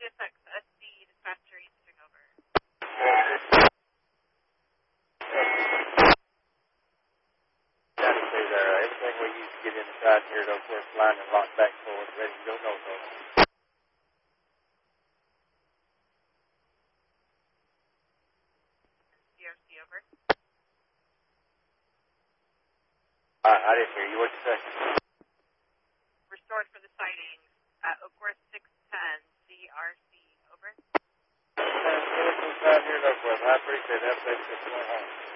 CSX SD dispatcher Eastern over. County 2 there. Everything we use to get inside here at Oakworth line and lock back forward, ready to go north over. CRC over. I didn't hear you. What'd you say? Restored for the sighting at Oakworth 610 CRC over. Get us inside here at Oakworth. I appreciate that. Thanks for going home.